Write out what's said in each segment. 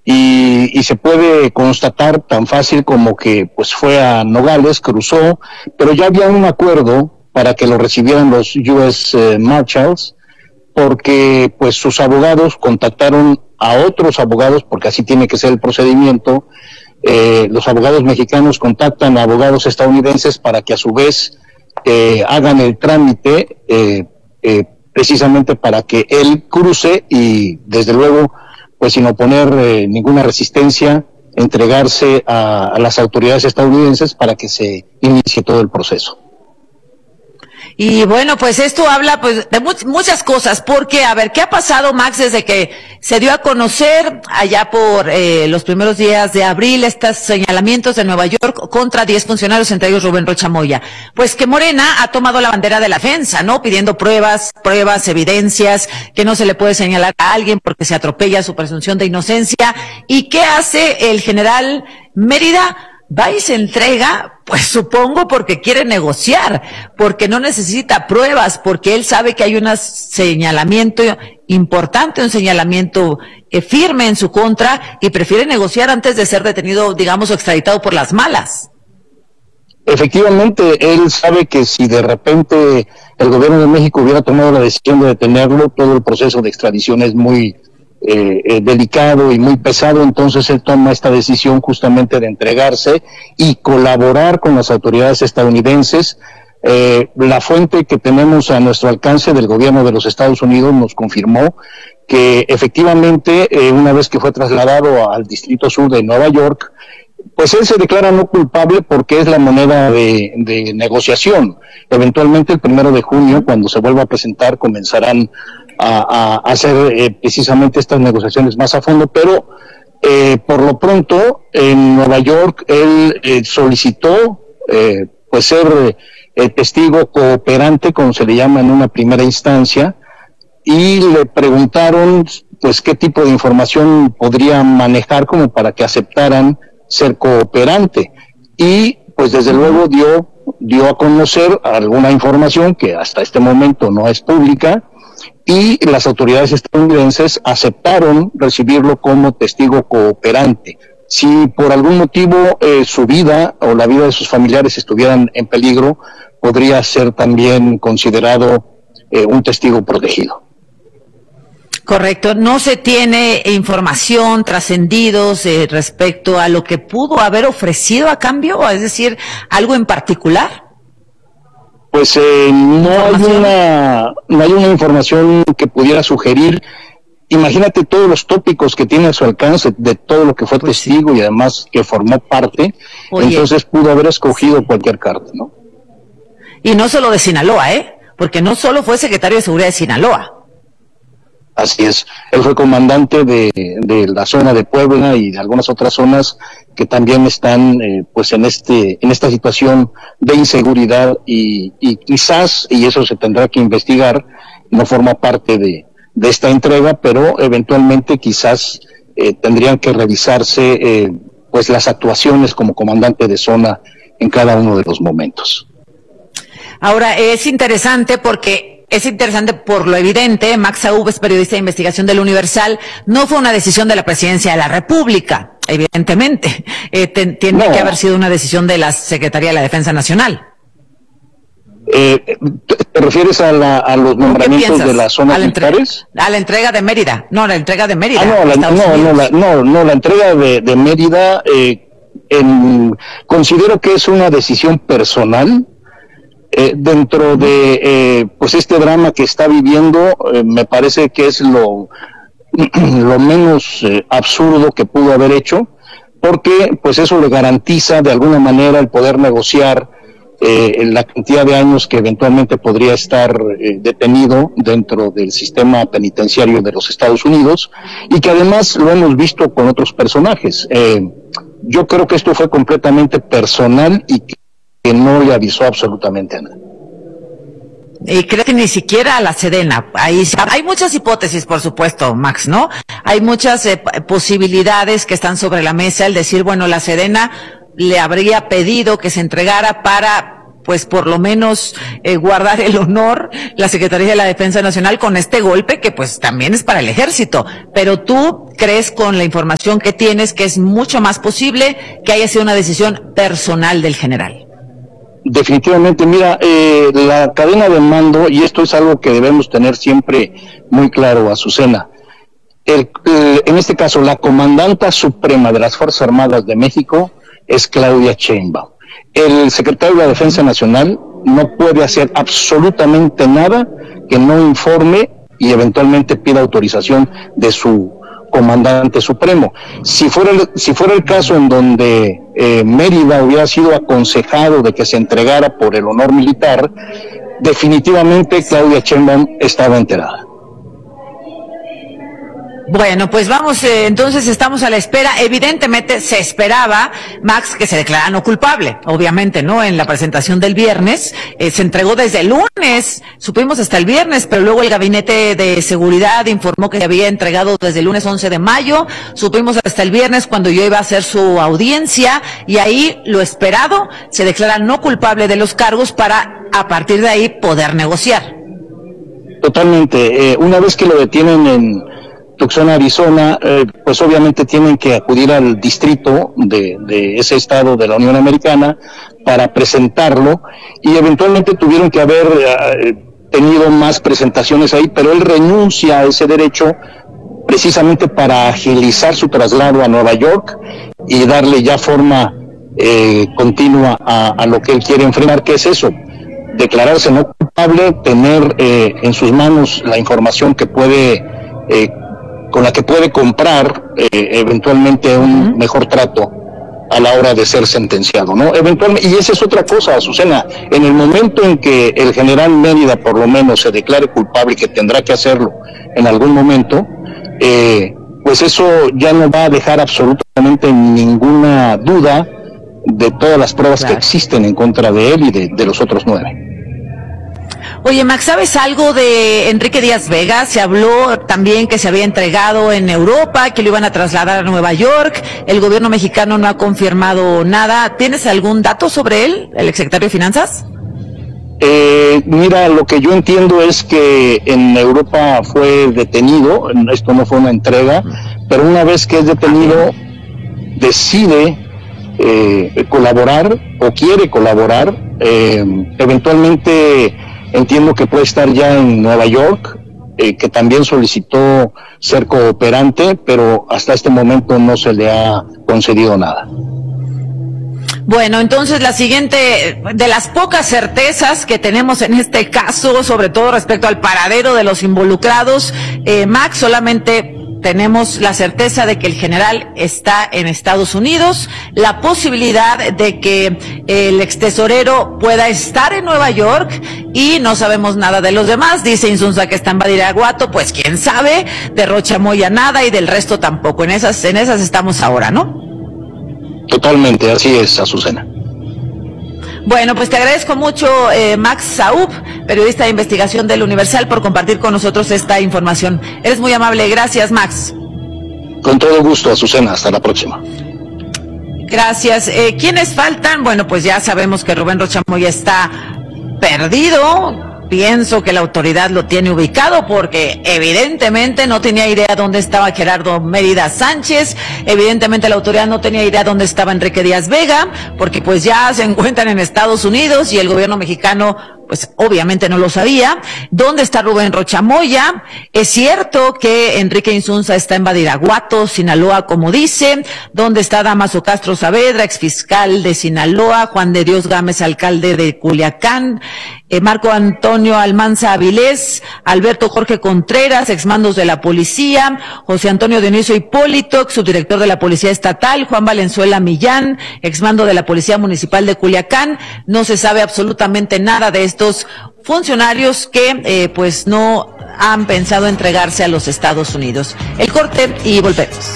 y se puede constatar tan fácil como que pues fue a Nogales, cruzó, pero ya había un acuerdo para que lo recibieran los US Marshals, porque pues sus abogados contactaron a otros abogados, porque así tiene que ser el procedimiento. Los abogados mexicanos contactan a abogados estadounidenses para que a su vez hagan el trámite, precisamente para que él cruce y desde luego pues sin oponer ninguna resistencia, entregarse a las autoridades estadounidenses para que se inicie todo el proceso. Y bueno, pues esto habla pues de muchas cosas, porque a ver, ¿qué ha pasado, Max, desde que se dio a conocer allá por los primeros días de abril estos señalamientos de Nueva York contra 10 funcionarios, entre ellos Rubén Rocha Moya? Pues que Morena ha tomado la bandera de la defensa, ¿no? Pidiendo pruebas, evidencias, que no se le puede señalar a alguien porque se atropella su presunción de inocencia. ¿Y qué hace el general Mérida? Va y se entrega, pues supongo porque quiere negociar, porque no necesita pruebas, porque él sabe que hay un señalamiento importante, un señalamiento firme en su contra, y prefiere negociar antes de ser detenido, digamos, o extraditado por las malas. Efectivamente, él sabe que si de repente el gobierno de México hubiera tomado la decisión de detenerlo, todo el proceso de extradición es muy delicado y muy pesado, entonces él toma esta decisión justamente de entregarse y colaborar con las autoridades estadounidenses. La fuente que tenemos a nuestro alcance del gobierno de los Estados Unidos nos confirmó que efectivamente una vez que fue trasladado al Distrito Sur de Nueva York, pues él se declara no culpable porque es la moneda de negociación. Eventualmente el 1 de junio, cuando se vuelva a presentar, comenzarán a hacer precisamente estas negociaciones más a fondo, pero por lo pronto en Nueva York él solicitó pues ser testigo cooperante, como se le llama en una primera instancia, y le preguntaron pues qué tipo de información podría manejar como para que aceptaran ser cooperante, y pues desde luego dio a conocer alguna información que hasta este momento no es pública, y las autoridades estadounidenses aceptaron recibirlo como testigo cooperante. Si por algún motivo su vida o la vida de sus familiares estuvieran en peligro, podría ser también considerado un testigo protegido. Correcto, no se tiene información, trascendidos respecto a lo que pudo haber ofrecido a cambio, es decir, algo en particular. Pues no hay una información que pudiera sugerir. Imagínate todos los tópicos que tiene a su alcance de todo lo que fue pues testigo, sí, y además que formó parte. Oye, entonces pudo haber escogido cualquier carta, ¿no? Y no solo de Sinaloa, porque no solo fue secretario de Seguridad de Sinaloa. Así es, él fue comandante de la zona de Puebla y de algunas otras zonas que también están pues en esta situación de inseguridad y quizás, y eso se tendrá que investigar, no forma parte de esta entrega, pero eventualmente quizás tendrían que revisarse pues las actuaciones como comandante de zona en cada uno de los momentos. Ahora, es interesante por lo evidente. Max Aub es periodista de investigación del Universal. No fue una decisión de la Presidencia de la República, evidentemente. Tiene que haber sido una decisión de la Secretaría de la Defensa Nacional. ¿Te refieres a los nombramientos de las zonas militares? A la entrega de Mérida. No, la entrega de Mérida. La entrega de Mérida, considero que es una decisión personal. Dentro de pues este drama que está viviendo, me parece que es lo menos absurdo que pudo haber hecho, porque pues eso le garantiza de alguna manera el poder negociar la cantidad de años que eventualmente podría estar detenido dentro del sistema penitenciario de los Estados Unidos, y que además lo hemos visto con otros personajes. Yo creo que esto fue completamente personal y que no le avisó absolutamente a nadie. Y creo que ni siquiera a la Sedena. Hay muchas hipótesis, por supuesto, Max, ¿no? Hay muchas posibilidades que están sobre la mesa, el decir, bueno, la Sedena le habría pedido que se entregara para pues por lo menos guardar el honor la Secretaría de la Defensa Nacional con este golpe que pues también es para el ejército. Pero tú crees, con la información que tienes, que es mucho más posible que haya sido una decisión personal del general. Definitivamente, mira, la cadena de mando, y esto es algo que debemos tener siempre muy claro, Azucena, en este caso la comandanta suprema de las Fuerzas Armadas de México es Claudia Sheinbaum. El secretario de la Defensa Nacional no puede hacer absolutamente nada que no informe y eventualmente pida autorización de su comandante supremo. Si fuera el caso en donde Mérida hubiera sido aconsejado de que se entregara por el honor militar, definitivamente Claudia Sheinbaum estaba enterada. Bueno, pues vamos, entonces estamos a la espera. Evidentemente se esperaba, Max, que se declarara no culpable, obviamente, ¿no? En la presentación del viernes, se entregó desde el lunes, supimos hasta el viernes, pero luego el Gabinete de Seguridad informó que se había entregado desde el lunes 11 de mayo, supimos hasta el viernes cuando yo iba a hacer su audiencia, y ahí lo esperado, se declara no culpable de los cargos para, a partir de ahí, poder negociar. Totalmente. Una vez que lo detienen en Tucson, Arizona, pues obviamente tienen que acudir al distrito de ese estado de la Unión Americana para presentarlo, y eventualmente tuvieron que haber tenido más presentaciones ahí, pero él renuncia a ese derecho precisamente para agilizar su traslado a Nueva York y darle ya forma continua a lo que él quiere enfrentar, que es eso: declararse no culpable, tener en sus manos la información que puede con la que puede comprar eventualmente un mejor trato a la hora de ser sentenciado, ¿no? Eventualmente, y esa es otra cosa, Azucena, en el momento en que el general Mérida por lo menos se declare culpable, que tendrá que hacerlo en algún momento, pues eso ya no va a dejar absolutamente ninguna duda de todas las pruebas que existen en contra de él y de los otros 9. Oye, Max, ¿sabes algo de Enrique Díaz Vega? Se habló también que se había entregado en Europa, que lo iban a trasladar a Nueva York. El gobierno mexicano no ha confirmado nada. ¿Tienes algún dato sobre él, el exsecretario de Finanzas? Mira, lo que yo entiendo es que en Europa fue detenido. Esto no fue una entrega, pero una vez que es detenido, decide colaborar o quiere colaborar. Eventualmente entiendo que puede estar ya en Nueva York, que también solicitó ser cooperante, pero hasta este momento no se le ha concedido nada. Bueno, entonces la siguiente, de las pocas certezas que tenemos en este caso, sobre todo respecto al paradero de los involucrados, Max, solamente tenemos la certeza de que el general está en Estados Unidos, la posibilidad de que el extesorero pueda estar en Nueva York, y no sabemos nada de los demás. Dice Insunza que está en Badiraguato, pues quién sabe, de Rocha Moya nada, y del resto tampoco. En esas estamos ahora, ¿no? Totalmente, así es, Azucena. Bueno, pues te agradezco mucho, Max Saub, periodista de investigación del Universal, por compartir con nosotros esta información. Eres muy amable. Gracias, Max. Con todo gusto, Azucena. Hasta la próxima. Gracias. ¿Quiénes faltan? Bueno, pues ya sabemos que Rubén Rocha Moya está perdido. Pienso que la autoridad lo tiene ubicado, porque evidentemente no tenía idea dónde estaba Gerardo Mérida Sánchez, evidentemente la autoridad no tenía idea dónde estaba Enrique Díaz Vega, porque pues ya se encuentran en Estados Unidos y el gobierno mexicano pues obviamente no lo sabía. ¿Dónde está Rubén Rocha Moya? Es cierto que Enrique Insunza está en Badiraguato, Sinaloa, como dice. ¿Dónde está Damaso Castro Saavedra, exfiscal de Sinaloa? Juan de Dios Gámez, alcalde de Culiacán. Marco Antonio Almanza Avilés, Alberto Jorge Contreras, exmandos de la policía, José Antonio Dionisio Hipólito, subdirector de la Policía Estatal, Juan Valenzuela Millán, exmando de la Policía Municipal de Culiacán. No se sabe absolutamente nada de estos funcionarios que pues no han pensado entregarse a los Estados Unidos. El corte y volvemos.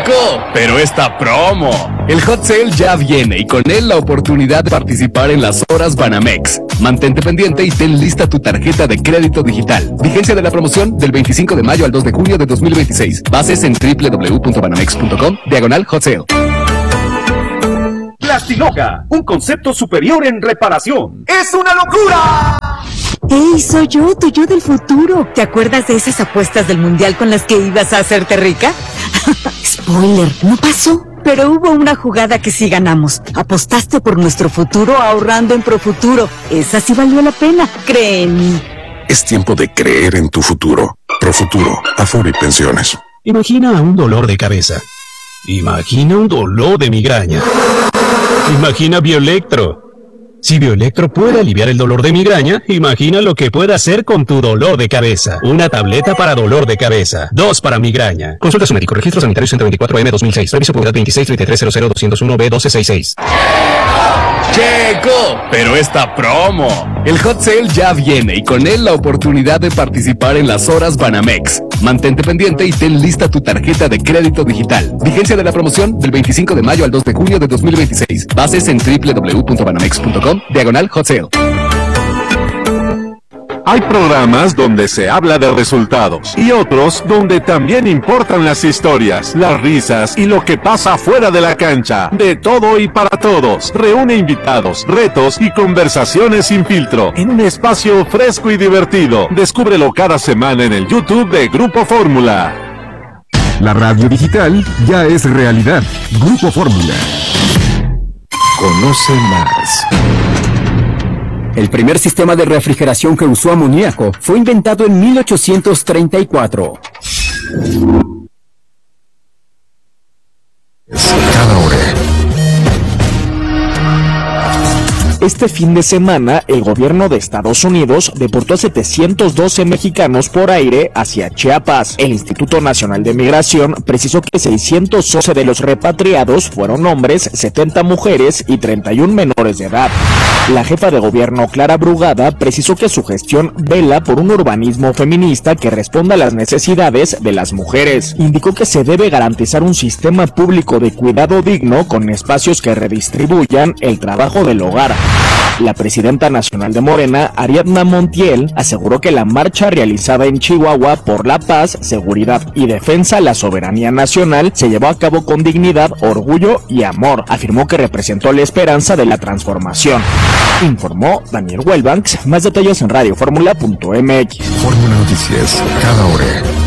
Checo, pero esta promo. El Hot Sale ya viene y con él la oportunidad de participar en las horas Banamex. Mantente pendiente y ten lista tu tarjeta de crédito digital. Vigencia de la promoción del 25 de mayo al 2 de junio de 2026. Bases en www.banamex.com/Hot Sale. Plastiloca, un concepto superior en reparación. ¡Es una locura! ¡Ey, soy yo, tu yo del futuro! ¿Te acuerdas de esas apuestas del mundial con las que ibas a hacerte rica? Spoiler, no pasó. Pero hubo una jugada que sí ganamos. Apostaste por nuestro futuro ahorrando en Profuturo. Esa sí valió la pena, cree en mí. Es tiempo de creer en tu futuro. Profuturo, Afore y Pensiones. Imagina un dolor de cabeza. Imagina un dolor de migraña. Imagina Bioelectro. Si Bioelectro puede aliviar el dolor de migraña, imagina lo que puede hacer con tu dolor de cabeza. Una tableta para dolor de cabeza, 2 para migraña. Consulta a su médico. Registro sanitario 124M 2006. Reviso Seguridad 2633000201B1266. Checo, pero esta promo. El Hot Sale ya viene y con él la oportunidad de participar en las horas Banamex. Mantente pendiente y ten lista tu tarjeta de crédito digital. Vigencia de la promoción del 25 de mayo al 2 de junio de 2026. Bases en www.banamex.com/Hot Sale. Hay programas donde se habla de resultados y otros donde también importan las historias, las risas y lo que pasa fuera de la cancha. De todo y para todos. Reúne invitados, retos y conversaciones sin filtro en un espacio fresco y divertido. Descúbrelo cada semana en el YouTube de Grupo Fórmula. La radio digital ya es realidad. Grupo Fórmula. Conoce más. El primer sistema de refrigeración que usó amoníaco fue inventado en 1834. Cada hora. Este fin de semana, el gobierno de Estados Unidos deportó a 712 mexicanos por aire hacia Chiapas. El Instituto Nacional de Migración precisó que 611 de los repatriados fueron hombres, 70 mujeres y 31 menores de edad. La jefa de gobierno, Clara Brugada, precisó que su gestión vela por un urbanismo feminista que responda a las necesidades de las mujeres. Indicó que se debe garantizar un sistema público de cuidado digno con espacios que redistribuyan el trabajo del hogar. La presidenta nacional de Morena, Ariadna Montiel, aseguró que la marcha realizada en Chihuahua por la paz, seguridad y defensa de la soberanía nacional se llevó a cabo con dignidad, orgullo y amor. Afirmó que representó la esperanza de la transformación. Informó Daniel Huelbanks. Más detalles en radiofórmula.mx. Fórmula Noticias, cada hora.